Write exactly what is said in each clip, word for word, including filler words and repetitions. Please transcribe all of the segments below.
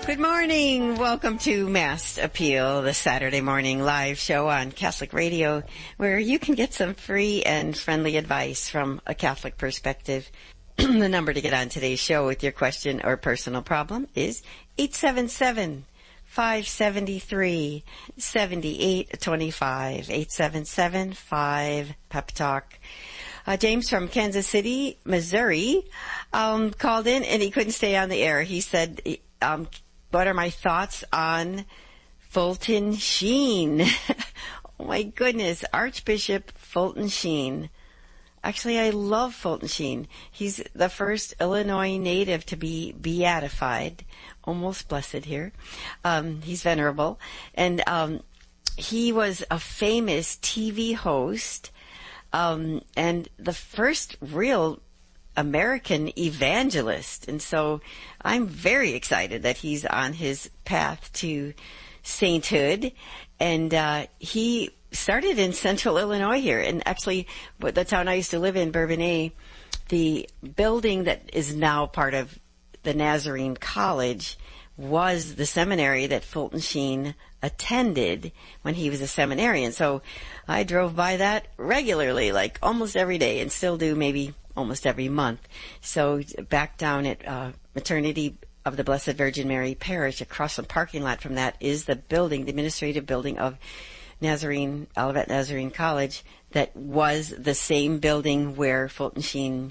Good morning. Welcome to Mass Appeal, the Saturday morning live show on Catholic Radio, where you can get some free and friendly advice from a Catholic perspective. The number to get on today's show with your question or personal problem is eight seven seven, five seven three, seven eight two five, eight seven seven, five, P E P Talk. Uh, James from Kansas City, Missouri, um, called in and he couldn't stay on the air. He said, um, what are my thoughts on Fulton Sheen? Oh my goodness, Archbishop Fulton Sheen. Actually, I love Fulton Sheen. He's the first Illinois native to be beatified, almost blessed here. Um, he's venerable. And um, he was a famous T V host um, and the first real American evangelist. And so I'm very excited that he's on his path to sainthood. And uh, he started in central Illinois here. And actually, the town I used to live in, Bourbonnais, the building that is now part of the Nazarene College was the seminary that Fulton Sheen attended when he was a seminarian. So I drove by that regularly, like almost every day, and still do maybe almost every month. So back down at uh, Maternity of the Blessed Virgin Mary Parish, across the parking lot from that is the building, the administrative building of Nazarene, Olivet Nazarene College, that was the same building where Fulton Sheen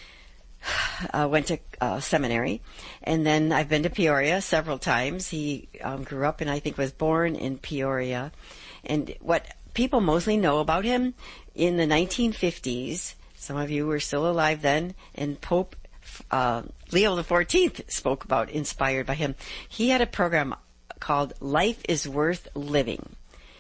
uh, went to uh, seminary. And then I've been to Peoria several times. He um, grew up and I think was born in Peoria. And what people mostly know about him, in the nineteen fifties, some of you were still alive then, and Pope uh, Leo the fourteenth spoke about, inspired by him. He had a program called Life is Worth Living.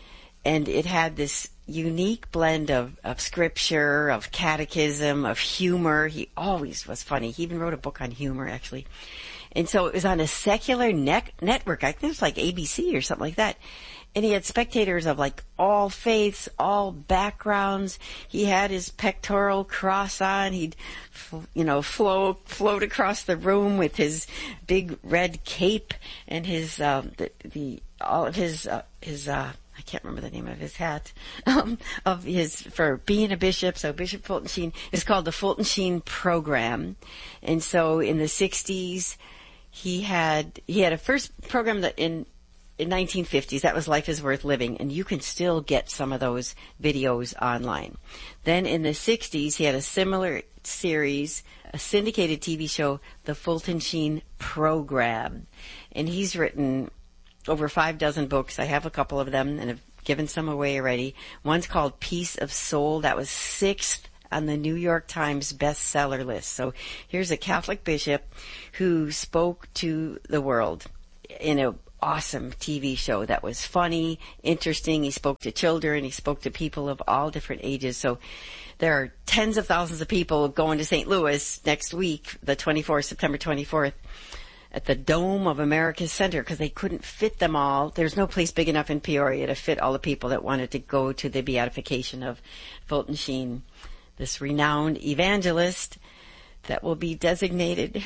And it had this unique blend of, of scripture, of catechism, of humor. He always was funny. He even wrote a book on humor, actually. And so it was on a secular net, network. I think it was like A B C or something like that. And he had spectators of like all faiths, all backgrounds. He had his pectoral cross on. He'd, you know, flow, float across the room with his big red cape and his, um, the, the, all of his, uh, his, uh, I can't remember the name of his hat, um, of his, for being a bishop. So Bishop Fulton Sheen is called the Fulton Sheen Program. And so in the sixties, he had, he had a first program that in, in nineteen fifties, that was Life is Worth Living, and you can still get some of those videos online. Then in the sixties, he had a similar series, a syndicated T V show, the Fulton Sheen Program. And he's written over five dozen books. I have a couple of them and have given some away already. One's called Peace of Soul. That was sixth on the New York Times bestseller list. So here's a Catholic bishop who spoke to the world in a awesome T V show that was funny, interesting. He spoke to children. He spoke to people of all different ages. So there are tens of thousands of people going to Saint Louis next week, the twenty-fourth, September twenty-fourth, at the Dome of America Center, because they couldn't fit them all. There's no place big enough in Peoria to fit all the people that wanted to go to the beatification of Fulton Sheen, this renowned evangelist that will be designated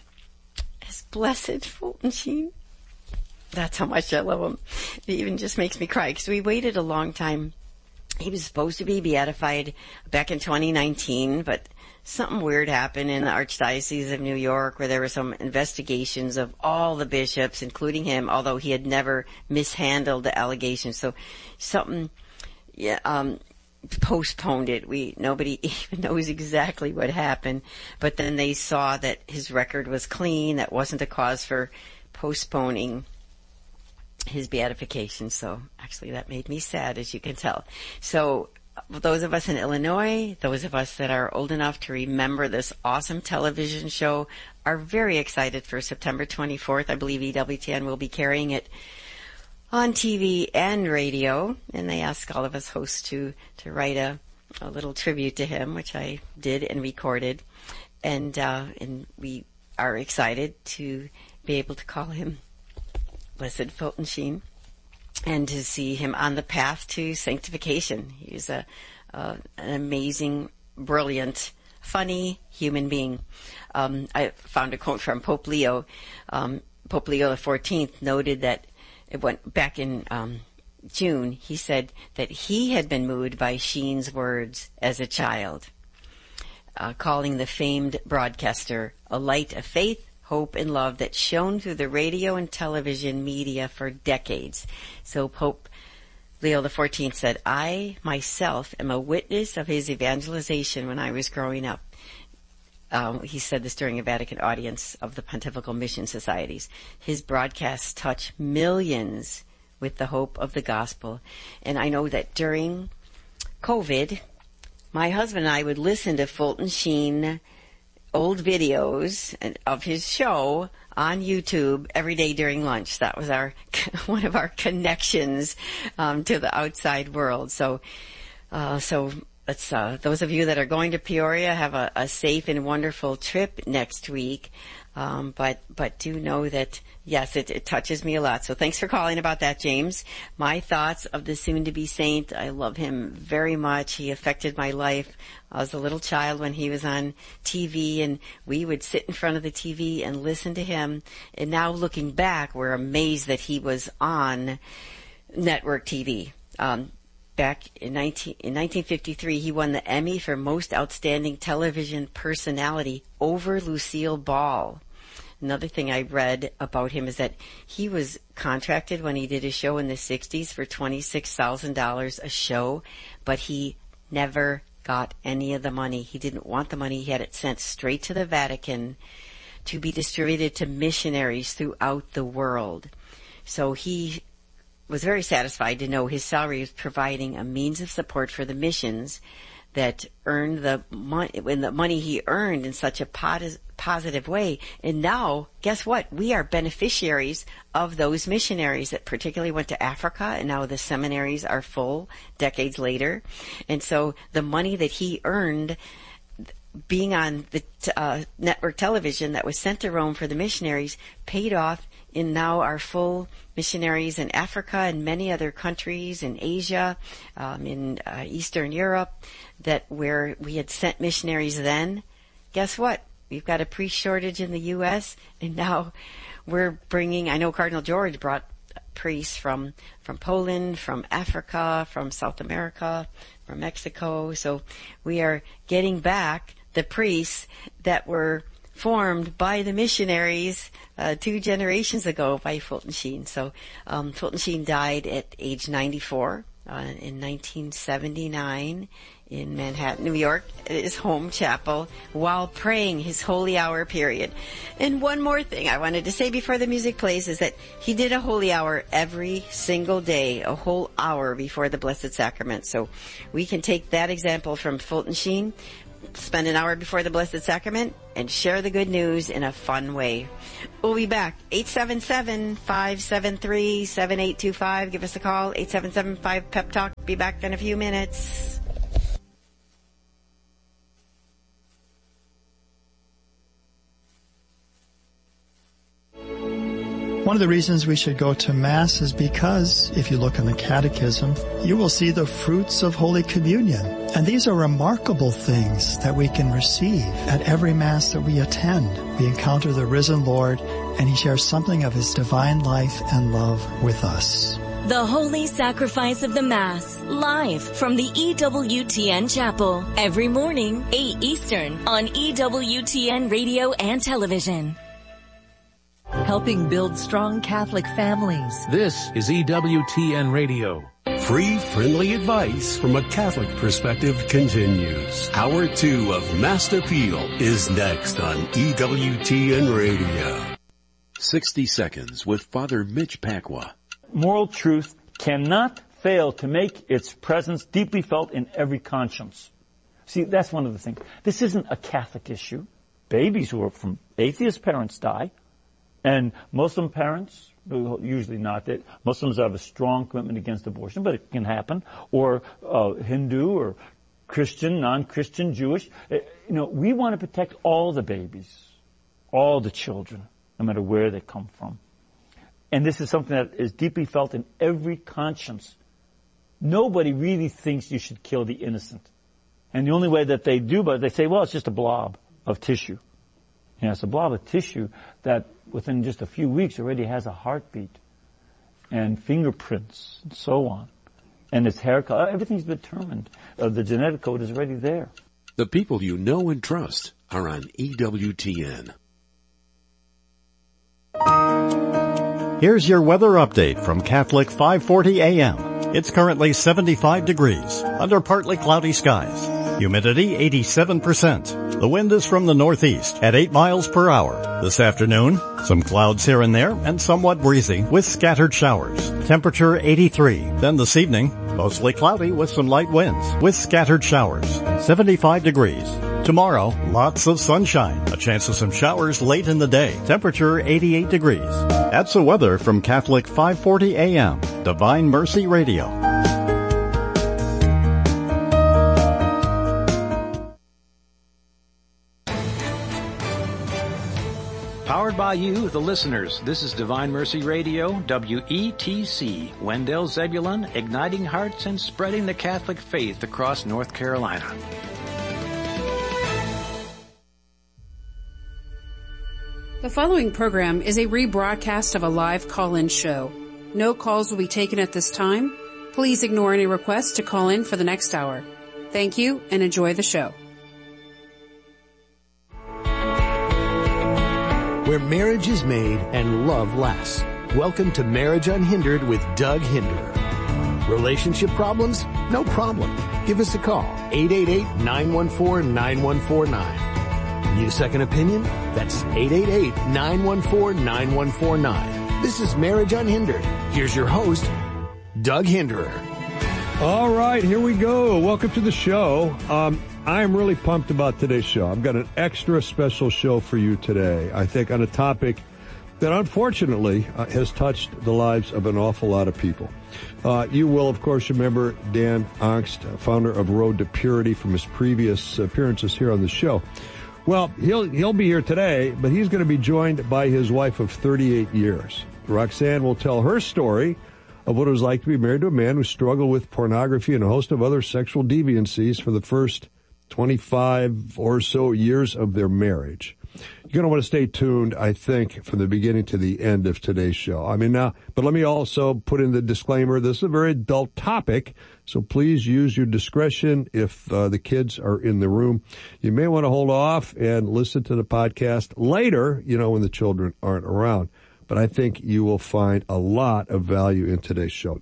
as Blessed Fulton Sheen. That's how much I love him. It even just makes me cry, because we waited a long time. He was supposed to be beatified back in twenty nineteen, but something weird happened in the Archdiocese of New York, where there were some investigations of all the bishops, including him, although he had never mishandled the allegations. So something, yeah, um, postponed it. We, nobody even knows exactly what happened, but then they saw that his record was clean. That wasn't a cause for postponing his beatification. So actually that made me sad, as you can tell. So those of us in Illinois, those of us that are old enough to remember this awesome television show, are very excited for September twenty-fourth. I believe E W T N will be carrying it on T V and radio, and they asked all of us hosts to, to write a, a little tribute to him, which I did and recorded. And, uh, and we are excited to be able to call him Blessed Fulton Sheen, and to see him on the path to sanctification. He's a, uh, an amazing, brilliant, funny human being. Um, I found a quote from Pope Leo. Um, Pope Leo the fourteenth noted that it went back in um, June. He said that he had been moved by Sheen's words as a child, uh, calling the famed broadcaster a light of faith, hope, and love that shone through the radio and television media for decades. So Pope Leo the fourteenth said, I myself am a witness of his evangelization when I was growing up. Um, he said this during a Vatican audience of the Pontifical Mission Societies. His broadcasts touch millions with the hope of the gospel. And I know that during COVID, my husband and I would listen to Fulton Sheen old videos of his show on YouTube every day during lunch. That was our one of our connections um, to the outside world. So, uh, so let's uh, those of you that are going to Peoria, have a, a safe and wonderful trip next week. Um, but but do know that yes, it, it touches me a lot. So thanks for calling about that, James. My thoughts of the soon-to-be saint. I love him very much. He affected my life. I was a little child when he was on T V, and we would sit in front of the T V and listen to him. And now looking back, we're amazed that he was on network T V. Um, back in, nineteen, in nineteen fifty-three, he won the Emmy for Most Outstanding Television Personality over Lucille Ball. Another thing I read about him is that he was contracted when he did a show in the sixties for twenty-six thousand dollars a show, but he never got any of the money. He didn't want the money. He had it sent straight to the Vatican to be distributed to missionaries throughout the world. So he was very satisfied to know his salary was providing a means of support for the missions that earned the money, when the money he earned in such a pos- positive way. And now, guess what? We are beneficiaries of those missionaries that particularly went to Africa, and now the seminaries are full decades later. And so the money that he earned being on the uh, network television that was sent to Rome for the missionaries paid off in now our full missionaries in Africa and many other countries in Asia, um, in uh, Eastern Europe, that where we had sent missionaries then. Guess what? We've got a priest shortage in the U S, and now we're bringing, I know Cardinal George brought priests from, from Poland, from Africa, from South America, from Mexico. So we are getting back the priests that were formed by the missionaries uh, two generations ago by Fulton Sheen. So um, Fulton Sheen died at age ninety-four uh, in nineteen seventy-nine in Manhattan, New York, at his home chapel, while praying his holy hour period. And one more thing I wanted to say before the music plays is that he did a holy hour every single day, a whole hour before the Blessed Sacrament. So we can take that example from Fulton Sheen, spend an hour before the Blessed Sacrament, and share the good news in a fun way. We'll be back. eight seven seven, five seven three, seven eight two five. Give us a call. eight seven seven five Pep Talk. Be back in a few minutes. One of the reasons we should go to Mass is because, if you look in the Catechism, you will see the fruits of Holy Communion. And these are remarkable things that we can receive at every Mass that we attend. We encounter the risen Lord, and He shares something of His divine life and love with us. The Holy Sacrifice of the Mass, live from the E W T N Chapel, every morning, eight Eastern, on E W T N Radio and Television. Helping build strong Catholic families. This is E W T N Radio. Free, friendly advice from a Catholic perspective continues. Hour two of Mass Appeal is next on E W T N Radio. sixty seconds with Father Mitch Pacwa. Moral truth cannot fail to make its presence deeply felt in every conscience. See, that's one of the things. This isn't a Catholic issue. Babies who are from atheist parents die. And Muslim parents, usually not, that Muslims have a strong commitment against abortion, but it can happen, or uh, Hindu or Christian, non-Christian, Jewish. You know, we want to protect all the babies, all the children, no matter where they come from. And this is something that is deeply felt in every conscience. Nobody really thinks you should kill the innocent. And the only way that they do, but they say, well, it's just a blob of tissue. You know, it's a blob of tissue that within just a few weeks already has a heartbeat and fingerprints and so on. And its hair color, everything's determined. Uh, the genetic code is already there. The people you know and trust are on E W T N. Here's your weather update from Catholic five forty A M. It's currently seventy-five degrees under partly cloudy skies. Humidity eighty-seven percent. The wind is from the northeast at eight miles per hour. This afternoon, some clouds here and there and somewhat breezy with scattered showers. Temperature eighty-three. Then this evening, mostly cloudy with some light winds with scattered showers. seventy-five degrees. Tomorrow, lots of sunshine. A chance of some showers late in the day. Temperature eighty-eight degrees. That's the weather from Catholic five forty A M. Divine Mercy Radio. Powered by you, the listeners. This is Divine Mercy Radio, W E T C, Wendell Zebulon, igniting hearts and spreading the Catholic faith across North Carolina. The following program is a rebroadcast of a live call-in show. No calls will be taken at this time. Please ignore any requests to call in for the next hour. Thank you and enjoy the show. Where marriage is made and love lasts. Welcome to Marriage Unhindered with Doug Hinderer. Relationship problems? No problem. Give us a call, eight eight eight, nine one four, nine one four nine. Need a second opinion? That's eight eight eight, nine one four, nine one four nine. This is Marriage Unhindered. Here's your host, Doug Hinderer. All right, here we go. Welcome to the show. Um, I'm really pumped about today's show. I've got an extra special show for you today, I think, on a topic that unfortunately uh, has touched the lives of an awful lot of people. Uh, you will, of course, remember Dan Angst, founder of Road to Purity, from his previous appearances here on the show. Well, he'll he'll be here today, but he's going to be joined by his wife of thirty-eight years. Roxanne will tell her story of what it was like to be married to a man who struggled with pornography and a host of other sexual deviancies for the first twenty-five or so years of their marriage. You're going to want to stay tuned, I think, from the beginning to the end of today's show. I mean, now, but let me also put in the disclaimer, this is a very adult topic, so please use your discretion if uh, the kids are in the room. You may want to hold off and listen to the podcast later, you know, when the children aren't around. But I think you will find a lot of value in today's show.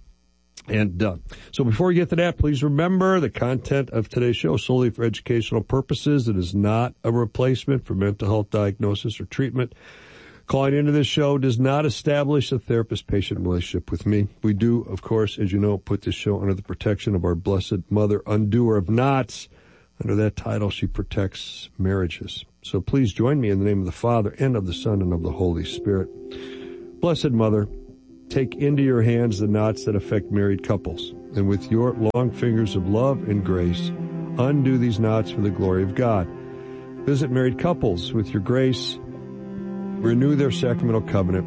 And uh, so before we get to that, please remember the content of today's show is solely for educational purposes. It is not a replacement for mental health diagnosis or treatment. Calling into this show does not establish a therapist-patient relationship with me. We do, of course, as you know, put this show under the protection of our Blessed Mother, Undoer of Knots. Under that title, she protects marriages. So please join me in the name of the Father, and of the Son, and of the Holy Spirit. Blessed Mother, take into your hands the knots that affect married couples, and with your long fingers of love and grace, undo these knots for the glory of God. Visit married couples with your grace, renew their sacramental covenant,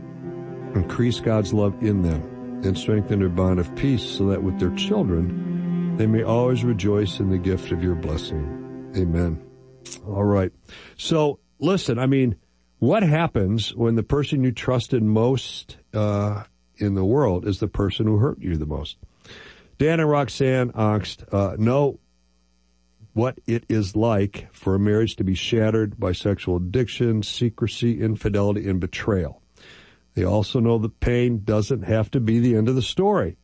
increase God's love in them, and strengthen their bond of peace so that with their children, they may always rejoice in the gift of your blessing. Amen. All right. So, listen, I mean, what happens when the person you trusted most uh in the world is the person who hurt you the most? Dan and Roxanne Angst uh, know what it is like for a marriage to be shattered by sexual addiction, secrecy, infidelity, and betrayal. They also know that pain doesn't have to be the end of the story.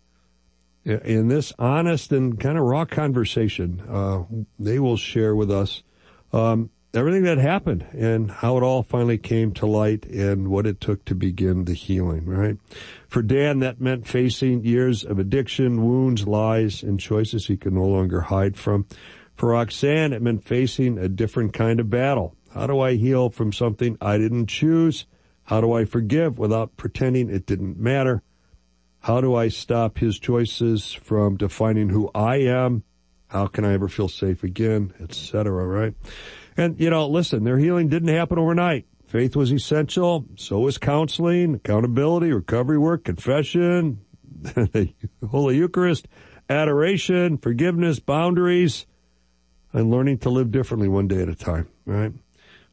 In this honest and kind of raw conversation, uh they will share with us um everything that happened and how it all finally came to light and what it took to begin the healing, right? For Dan, that meant facing years of addiction, wounds, lies, and choices he could no longer hide from. For Roxanne, it meant facing a different kind of battle. How do I heal from something I didn't choose? How do I forgive without pretending it didn't matter? How do I stop his choices from defining who I am? How can I ever feel safe again, et cetera, right? And, you know, listen, their healing didn't happen overnight. Faith was essential. So was counseling, accountability, recovery work, confession, the Holy Eucharist, adoration, forgiveness, boundaries, and learning to live differently one day at a time, right?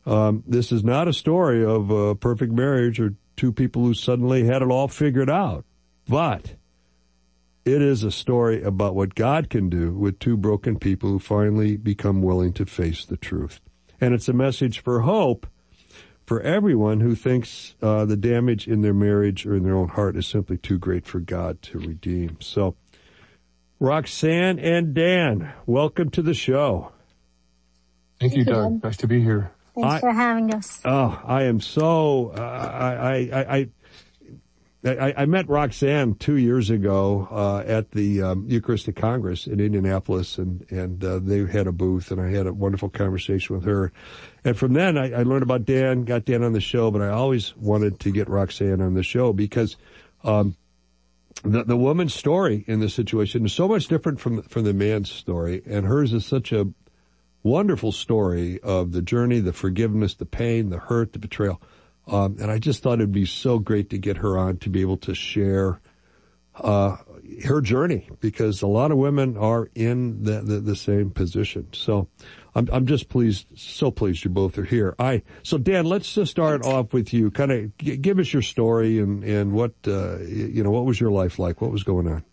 Um, this is not a story of a perfect marriage or two people who suddenly had it all figured out. But it is a story about what God can do with two broken people who finally become willing to face the truth. And it's a message for hope for everyone who thinks uh, the damage in their marriage or in their own heart is simply too great for God to redeem. So, Roxanne and Dan, welcome to the show. Thank, Thank you, Doug. Doug. Nice to be here. Thanks I, for having us. Oh, I am so, uh, I, I, I, I, I met Roxanne two years ago, uh, at the, um, Eucharistic Congress in Indianapolis, and, and, uh, they had a booth, and I had a wonderful conversation with her. And from then, I, I learned about Dan, got Dan on the show, but I always wanted to get Roxanne on the show because, um, the, the woman's story in this situation is so much different from, from the man's story, and hers is such a wonderful story of the journey, the forgiveness, the pain, the hurt, the betrayal. Um, and I just thought it'd be so great to get her on to be able to share, uh, her journey, because a lot of women are in the, the, the same position. So I'm, I'm just pleased, so pleased you both are here. I, so Dan, let's just start off with you. Kind of g- give us your story and, and what, uh, you know, what was your life like? What was going on?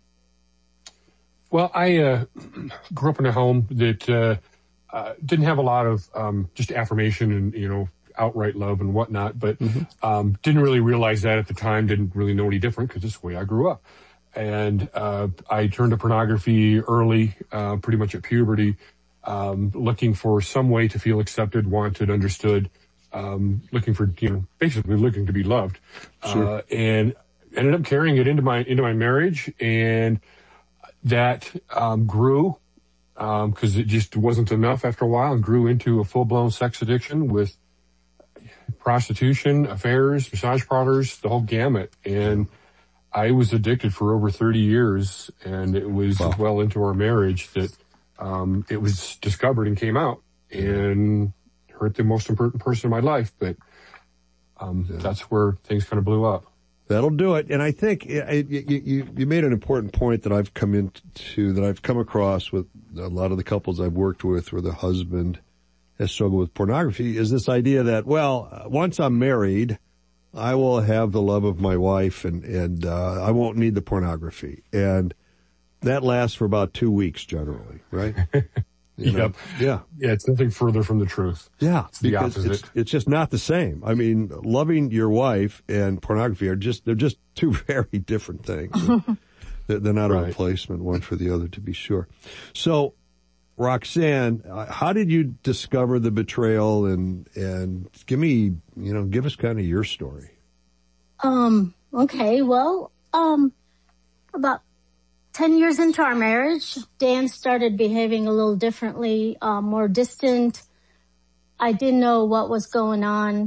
Well, I, uh, grew up in a home that, uh, Uh, didn't have a lot of um, just affirmation and, you know, outright love and whatnot, but mm-hmm. um, didn't really realize that at the time, didn't really know any different because it's the way I grew up. And uh, I turned to pornography early, uh, pretty much at puberty, um, looking for some way to feel accepted, wanted, understood, um, looking for, you know, basically looking to be loved. Sure. Uh, and ended up carrying it into my into my marriage, and that um, grew. Um, cause it just wasn't enough after a while, and grew into a full-blown sex addiction with prostitution, affairs, massage parlors, the whole gamut. And I was addicted for over thirty years, and it was wow. well into our marriage that, um, it was discovered and came out and hurt the most important person in my life. But, um, yeah. that's where things kind of blew up. That'll do it. And I think it, you, you, you made an important point that I've come into, that I've come across with a lot of the couples I've worked with where the husband has struggled with pornography, is this idea that, well, once I'm married, I will have the love of my wife, and, and uh, I won't need the pornography. And that lasts for about two weeks generally, right? You know? Yep. Yeah. Yeah, it's nothing further from the truth. Yeah, it's the because opposite. It's, it's just not the same. I mean, loving your wife and pornography are just, they're just two very different things. they're, they're not right. a replacement one for the other, to be sure. So, Roxanne, how did you discover the betrayal, and, and give me, you know, give us kind of your story. Um, okay, well, um, about ten years into our marriage, Dan started behaving a little differently, uh, more distant. I didn't know what was going on.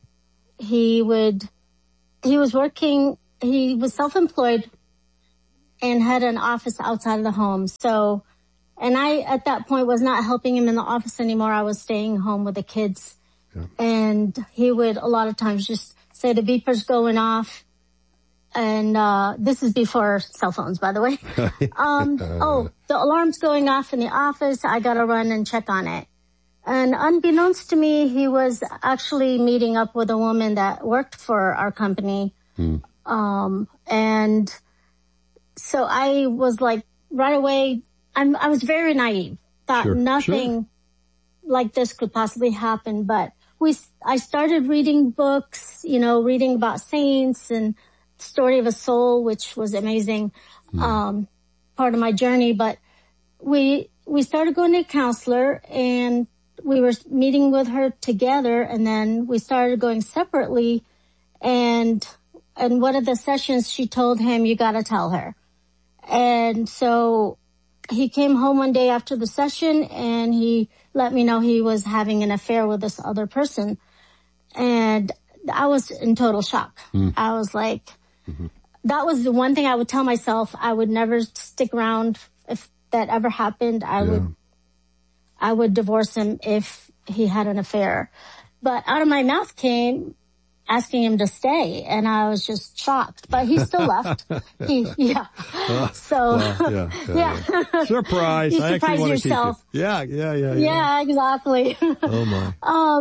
He would, he was working, he was self-employed and had an office outside of the home. So, and I, at that point, was not helping him in the office anymore. I was staying home with the kids. Yeah. And he would a lot of times just say the beeper's going off. And, uh, this is before cell phones, by the way. Um, oh, the alarm's going off in the office. I gotta run and check on it. And unbeknownst to me, he was actually meeting up with a woman that worked for our company. Hmm. Um, and so I was like, right away, I'm, I was very naive. Thought sure, nothing sure. like this could possibly happen. But we, I started reading books, you know, reading about saints and Story of a Soul, which was amazing, mm. um, part of my journey. But we, we started going to a counselor, and we were meeting with her together, and then we started going separately. And, and one of the sessions, she told him, you gotta tell her. And so he came home one day after the session, and he let me know he was having an affair with this other person. And I was in total shock. Mm. I was like, mm-hmm. that was the one thing I would tell myself. I would never stick around if that ever happened. I yeah. would, I would divorce him if he had an affair. But out of my mouth came asking him to stay, and I was just shocked. But he still left. He, yeah. Uh, so, well, yeah, yeah, yeah. yeah. Surprise! You I surprise actually yourself. Yeah, yeah, yeah, yeah. Yeah, exactly. Oh my. Um,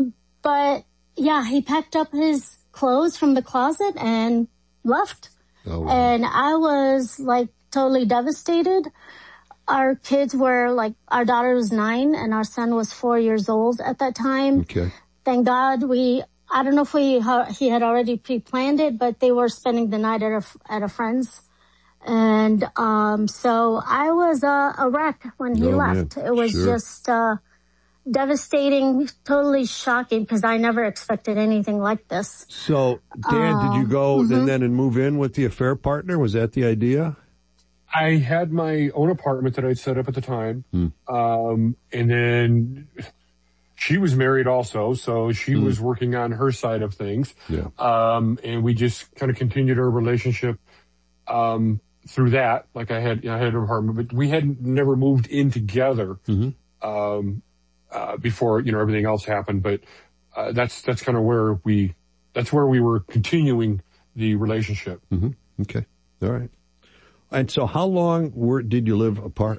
but yeah, he packed up his clothes from the closet and left. Oh, wow. And I was like totally devastated. Our kids were like, our daughter was nine and our son was four years old at that time. Okay. Thank God we, I don't know if we, he had already pre-planned it, but they were spending the night at a, at a friend's. And, um, so I was uh, a wreck when he Oh, left. man. It was Sure. just, uh, devastating, totally shocking because I never expected anything like this. So, Dan, Uh, did you go mhm. and then and move in with the affair partner? Was that the idea? I had my own apartment that I'd set up at the time. Hmm. Um, and then she was married also, so she Hmm. was working on her side of things. Yeah. Um, and we just kind of continued our relationship, um, through that. Like I had, you know, I had an apartment, but we hadn't never moved in together, Mm-hmm. um, uh, before, you know, everything else happened. But, uh, that's, that's kind of where we, that's where we were continuing the relationship. Mm-hmm. Okay. All right. And so how long were, did you live apart?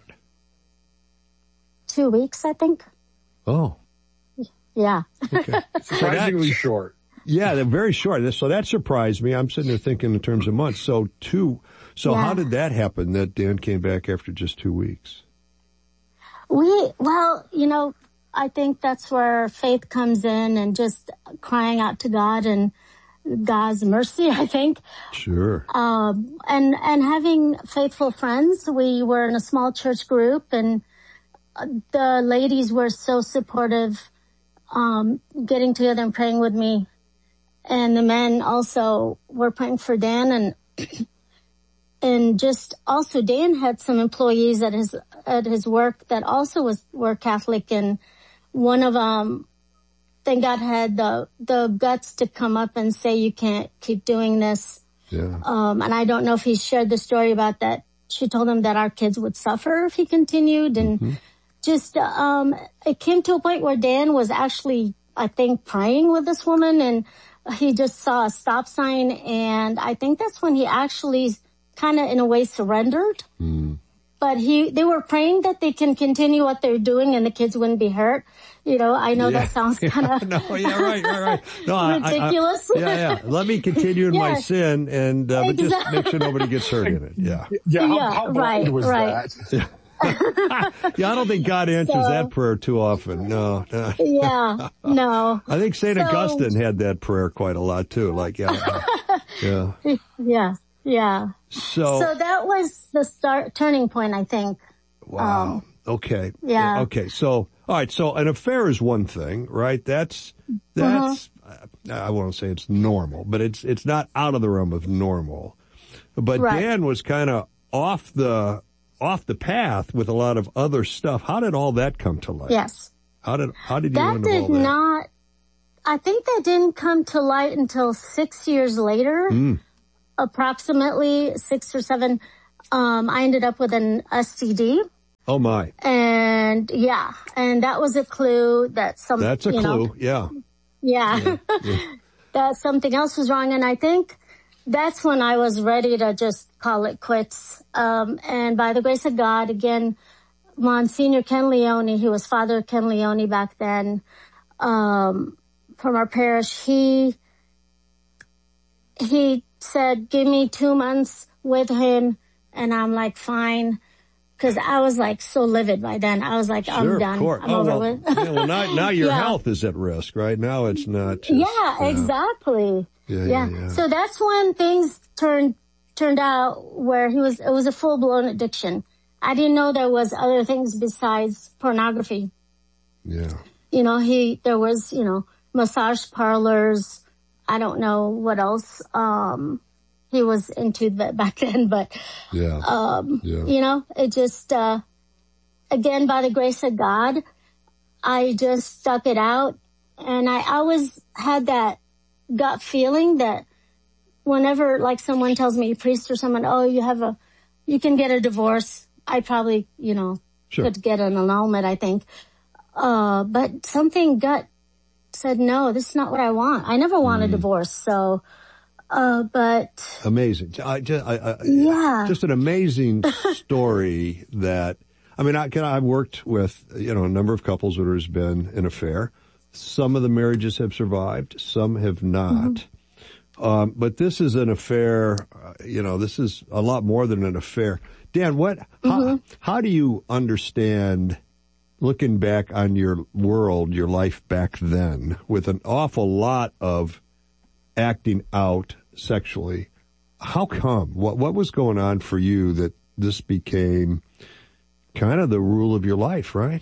Two weeks, I think. Oh, Yeah. okay. Surprisingly short. Yeah, they're very short. So that surprised me. I'm sitting there thinking in terms of months. So two. So Yeah. how did that happen that Dan came back after just two weeks? We, well, you know, I think that's where faith comes in and just crying out to God and God's mercy, I think. Sure. Um, and, and having faithful friends. We were in a small church group and the ladies were so supportive, um, getting together and praying with me. And the men also were praying for Dan and, and just also Dan had some employees at his, at his work that also was, were Catholic, and one of them, thank God, had the, the guts to come up and say, you can't keep doing this. Yeah. Um, and I don't know if he shared the story about that. She told him that our kids would suffer if he continued. And Mm-hmm. just, um, it came to a point where Dan was actually, I think, praying with this woman, and he just saw a stop sign. And I think that's when he actually kind of in a way surrendered. Mm. But he, they were praying that they can continue what they're doing and the kids wouldn't be hurt. You know, I know Yeah. that sounds kind of no, yeah, right, right, right. No, I- I- I- ridiculous. yeah, yeah. Let me continue in my Yes. sin and, uh, but just Exactly. make sure nobody gets hurt in it. Yeah. Yeah, how, Yeah, how blind right, was right. that? Yeah, I don't think God answers So- that prayer too often. No. no. Yeah, no. I think Saint So- Augustine had that prayer quite a lot too. Like, yeah. Yeah. Yeah, yeah. So, So that was the start, turning point, I think. wow. um, Okay. yeah. Okay. So, all right. So an affair is one thing, right? That's, that's, Uh-huh. I won't say it's normal, but it's, it's not out of the realm of normal. But Right. Dan was kind of off the, off the path with a lot of other stuff. How did all that come to light? Yes. How did, how did you That learn of did all that? not, I think that didn't come to light until six years later, Mm. approximately six or seven. Um, I ended up with an S T D. Oh my. And yeah, and that was a clue that some, That's a you clue. know, Yeah. yeah, that something else was wrong. And I think that's when I was ready to just call it quits. Um, and by the grace of God, again, Monsignor Ken Leone, he was Father Ken Leone back then, um, from our parish, he, he said, give me two months with him. And I'm like, fine. Cause I was like so livid by then. I was like, Sure, I'm of done. course. I'm oh, over well, with. yeah, well, now, now your Yeah. health is at risk, right? Now it's not just, Yeah, exactly. Yeah, Yeah, yeah, yeah. So that's when things turned, turned out where he was, it was a full blown addiction. I didn't know there was other things besides pornography. Yeah. You know, he, there was, you know, massage parlors. I don't know what else, um, he was into that back then, but, Yeah. um, Yeah. you know, it just, uh, again, by the grace of God, I just stuck it out. And I always had that gut feeling that whenever like someone tells me, a priest or someone, oh, you have a, you can get a divorce. I probably, you know, Sure. could get an annulment, I think. Uh, but something gut said, no, this is not what I want. I never want a divorce. So, uh, but Amazing. I just, I, I, yeah, just an amazing story that, I mean, I can, I've worked with, you know, a number of couples where there's been an affair. some of the marriages have survived, some have not. Mm-hmm. Um, but this is an affair, uh, you know, this is a lot more than an affair. Dan, what, mm-hmm. how, how do you understand, looking back on your world, your life back then, with an awful lot of acting out sexually, how come? What, what was going on for you that this became kind of the rule of your life, right?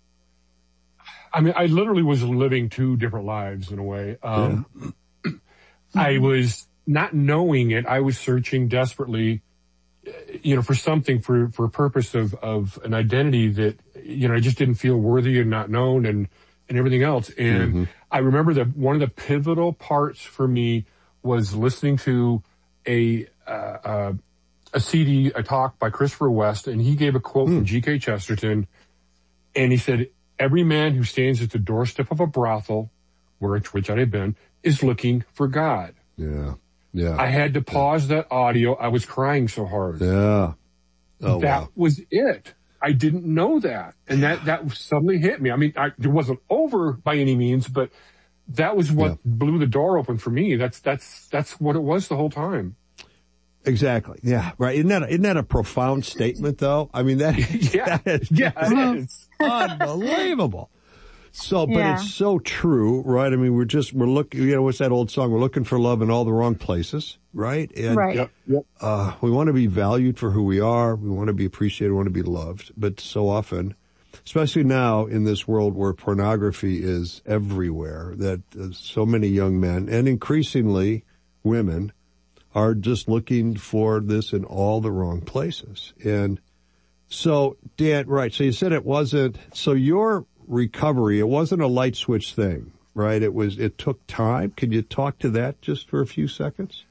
I mean, I literally was living two different lives in a way. Um, yeah. I was not knowing it. I was searching desperately, you know, for something, for, for a purpose of, of an identity that, you know, I just didn't feel worthy and not known and, and everything else. And mm-hmm. I remember that one of the pivotal parts for me was listening to a, uh, uh, a C D, a talk by Christopher West, and he gave a quote mm. from G K Chesterton, and he said, every man who stands at the doorstep of a brothel, which, which I had been, is looking for God. Yeah. Yeah. I had to pause yeah. that audio. I was crying so hard. Yeah. Oh, that wow. was it. I didn't know that. And that, that suddenly hit me. I mean, I, it wasn't over by any means, but that was what yeah. blew the door open for me. That's, that's, that's what it was the whole time. Exactly. Yeah. Right. Isn't that, a, isn't that a profound statement though? I mean, that, yeah, that is, yeah, it is. Unbelievable. So, but yeah. it's so true, right? I mean, we're just, we're looking, you know, what's that old song? We're looking for love in all the wrong places, right? And, right. Yep, yep. uh, we want to be valued for who we are. We want to be appreciated. We want to be loved. But so often, especially now in this world where pornography is everywhere, that uh, so many young men and increasingly women are just looking for this in all the wrong places. And so, Dan, right, so you said it wasn't, so your recovery, it wasn't a light switch thing, right? It was, it took time. Can you talk to that just for a few seconds?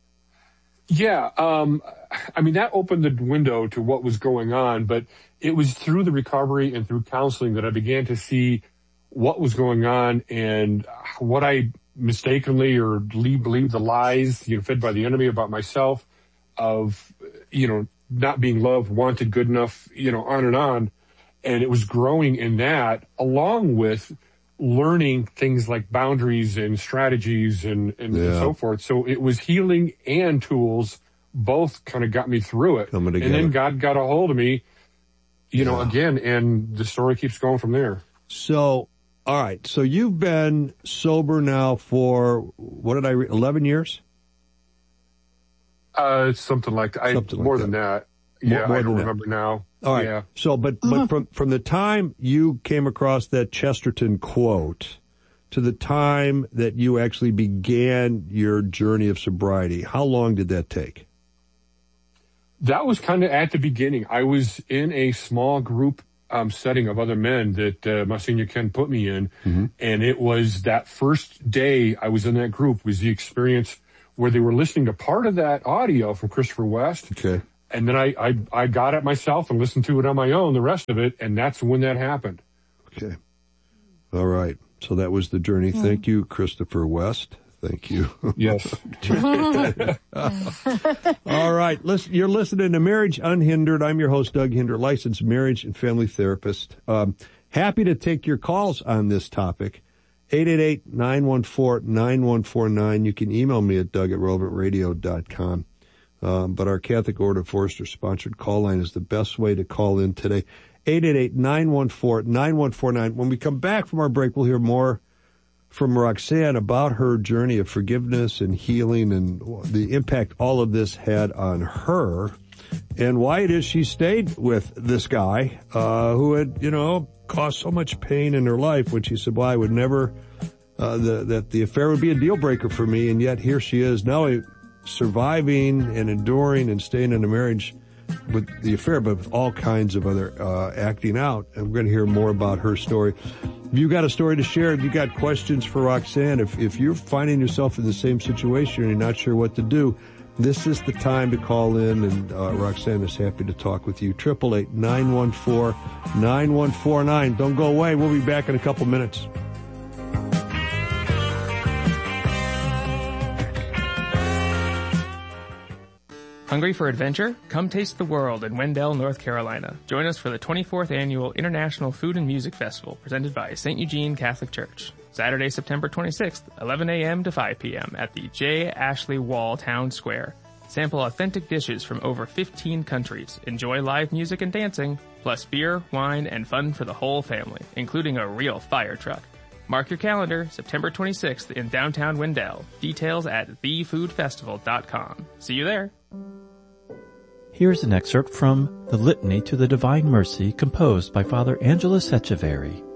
Yeah, um, I mean, that opened the window to what was going on, but it was through the recovery and through counseling that I began to see what was going on and what I mistakenly or believed the lies, you know, fed by the enemy about myself, of, you know, not being loved, wanted, good enough, you know, on and on. And it was growing in that, along with learning things like boundaries and strategies and, and, yeah. and so forth. So it was healing and tools, both kind of got me through it. Coming together. And then God got a hold of me, you yeah. know, again, and the story keeps going from there. So, all right. So you've been sober now for, what did I read, eleven years? Uh, something like that. Something I, more like than that. that. Yeah, more I don't than remember that. now. All right. Yeah. So, but, but from, from the time you came across that Chesterton quote to the time that you actually began your journey of sobriety, how long did that take? That was kind of at the beginning. I was in a small group um, setting of other men that uh, Monsignor Ken put me in. Mm-hmm. And it was that first day I was in that group was the experience where they were listening to part of that audio from Christopher West. Okay. And then I, I, I got it myself and listened to it on my own, the rest of it. And that's when that happened. Okay. All right. So that was the journey. Mm. Thank you, Christopher West. Thank you. Yes. All right. Listen, you're listening to Marriage Unhindered. I'm your host, Doug Hinder, licensed marriage and family therapist. Um, happy to take your calls on this topic. eight eight eight, nine one four, nine one four nine. You can email me at doug at relevant radio dot com. Um, but our Catholic Order of Foresters sponsored call line is the best way to call in today. eight eight eight, nine one four, nine one four nine. When we come back from our break, we'll hear more from Roxanne about her journey of forgiveness and healing and the impact all of this had on her and why it is she stayed with this guy, uh, who had, you know, caused so much pain in her life when she said, well, I would never, uh, the, that the affair would be a deal breaker for me. And yet here she is now surviving and enduring and staying in a marriage with the affair, but with all kinds of other, uh, acting out. And we're going to hear more about her story. If you got a story to share, if you got questions for Roxanne, if, if you're finding yourself in the same situation and you're not sure what to do, this is the time to call in, and uh, Roxanne is happy to talk with you. eight eight eight, nine one four, nine one four nine. Don't go away. We'll be back in a couple minutes. Hungry for adventure? Come taste the world in Wendell, North Carolina. Join us for the twenty-fourth Annual International Food and Music Festival presented by Saint Eugene Catholic Church. Saturday, September twenty-sixth, eleven a.m. to five p.m. at the J. Ashley Wall Town Square. Sample authentic dishes from over fifteen countries. Enjoy live music and dancing, plus beer, wine, and fun for the whole family, including a real fire truck. Mark your calendar, September twenty-sixth in downtown Wendell. Details at the food festival dot com. See you there. Here's an excerpt from The Litany to the Divine Mercy composed by Father Angelos Echeverry.